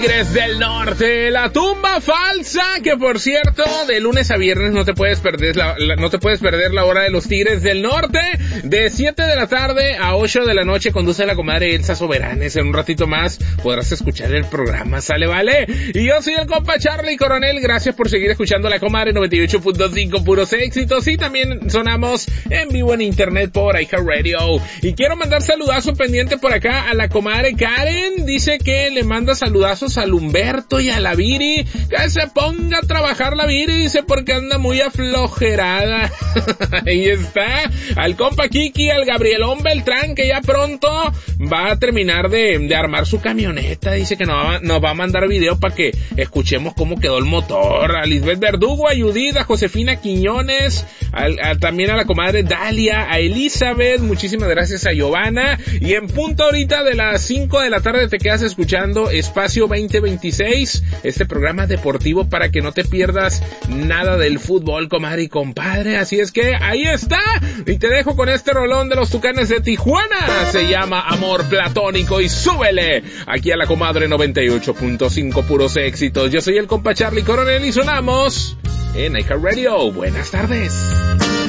Tigres del Norte, la tumba falsa, que por cierto, de lunes a viernes no te puedes perder la hora de los Tigres del Norte, de 7 de la tarde a 8 de la noche, conduce la comadre Elsa Soberanes. En un ratito más podrás escuchar el programa, ¿sale, vale? Y yo soy el compa Charlie Coronel, gracias por seguir escuchando la comadre 98.5 puros éxitos, y también sonamos en vivo en internet por iHeartRadio. Y quiero mandar saludazo pendiente por acá a la comadre Karen, dice que le manda saludazos al Humberto y a la Viri, que se ponga a trabajar la Viri, dice, porque anda muy aflojerada. Ahí está, al compa Kiki, al Gabrielón Beltrán, que ya pronto va a terminar de armar su camioneta, dice que nos va a mandar video para que escuchemos cómo quedó el motor. A Lisbeth Verdugo, a Judith, a Josefina Quiñones, también a la comadre Dalia, a Elizabeth, muchísimas gracias a Giovanna, y en punto ahorita de las 5 de la tarde te quedas escuchando Espacio 2026, este programa deportivo para que no te pierdas nada del fútbol, comadre y compadre. Así es que ahí está, y te dejo con este rolón de los Tucanes de Tijuana, se llama Amor Platónico, y súbele aquí a la comadre 98.5 puros éxitos. Yo soy el compa Charlie Coronel y sonamos en iHeartRadio. Buenas tardes.